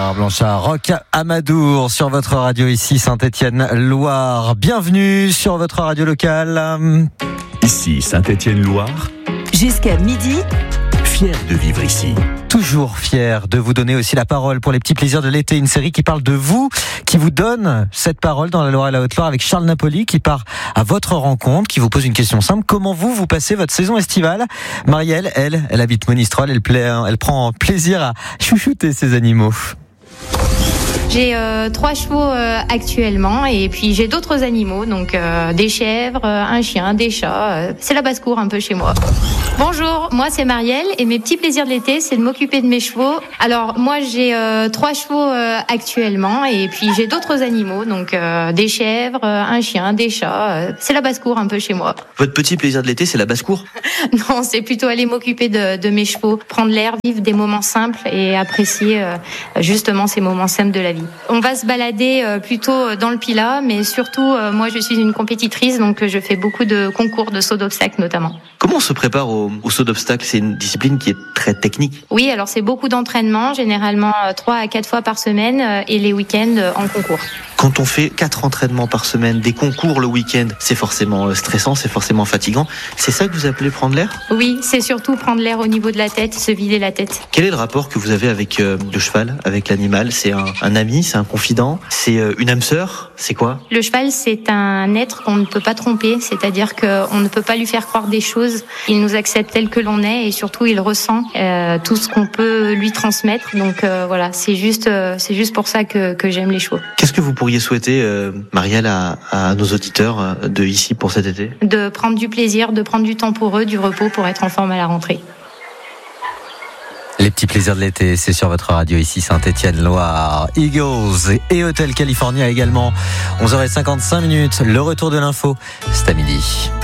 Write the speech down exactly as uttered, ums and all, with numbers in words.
Blanchard, Roch Amadour sur votre radio ici Saint-Étienne-Loire. Bienvenue sur votre radio locale. Ici Saint-Étienne-Loire. Jusqu'à midi. Fier de vivre ici. Toujours fier de vous donner aussi la parole pour les petits plaisirs de l'été. Une série qui parle de vous, qui vous donne cette parole dans la Loire et la Haute-Loire avec Charles Napoli qui part à votre rencontre, qui vous pose une question simple. Comment vous, vous passez votre saison estivale? Marielle, elle, elle habite Monistrol. Elle, pla- elle prend plaisir à chouchouter ses animaux. J'ai euh, trois chevaux euh, actuellement et puis j'ai d'autres animaux, donc euh, des chèvres, euh, un chien, des chats. Euh, c'est la basse-cour un peu chez moi. Bonjour, moi c'est Marielle et mes petits plaisirs de l'été, c'est de m'occuper de mes chevaux. Alors moi j'ai euh, trois chevaux euh, actuellement et puis j'ai d'autres animaux, donc euh, des chèvres, euh, un chien, des chats. Euh, c'est la basse-cour un peu chez moi. Votre petit plaisir de l'été, c'est la basse-cour? Non, c'est plutôt aller m'occuper de, de mes chevaux, prendre l'air, vivre des moments simples et apprécier euh, justement ces moments simples de la vie. On va se balader euh, plutôt dans le Pilat, mais surtout, euh, moi je suis une compétitrice, donc je fais beaucoup de concours de saut d'obstacles notamment. Comment on se prépare au, au saut d'obstacles? C'est une discipline qui est très technique. Oui, alors c'est beaucoup d'entraînement, généralement trois à quatre fois par semaine euh, et les week-ends euh, en concours. Quand on fait quatre entraînements par semaine, des concours le week-end, c'est forcément stressant, c'est forcément fatigant. C'est ça que vous appelez prendre l'air? Oui, c'est surtout prendre l'air au niveau de la tête, se vider la tête. Quel est le rapport que vous avez avec euh, le cheval, avec l'animal? C'est un, un ami, c'est un confident, c'est euh, une âme sœur, c'est quoi? Le cheval, c'est un être qu'on ne peut pas tromper, c'est-à-dire qu'on ne peut pas lui faire croire des choses. Il nous accepte tel que l'on est et surtout il ressent euh, tout ce qu'on peut lui transmettre. Donc euh, voilà, c'est juste, euh, c'est juste pour ça que, que j'aime les chevaux. Qu'est-ce que vous pourriez souhaiter, euh, Marielle, à, à nos auditeurs de ici pour cet été? De prendre du plaisir, de prendre du temps pour eux, du repos pour être en forme à la rentrée. Les petits plaisirs de l'été, c'est sur votre radio ici Saint-Étienne-Loire. Eagles et Hotel California également. onze heures cinquante-cinq minutes, le retour de l'info, c'est à midi.